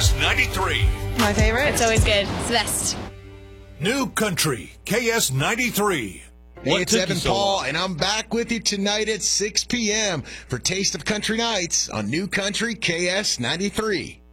KS93. My favorite. It's always good. It's the best. New Country, KS93. Hey, What it's took you Evan so Paul, long? and I'm back with you tonight at 6 p.m. for Taste of Country Nights on New Country KS93.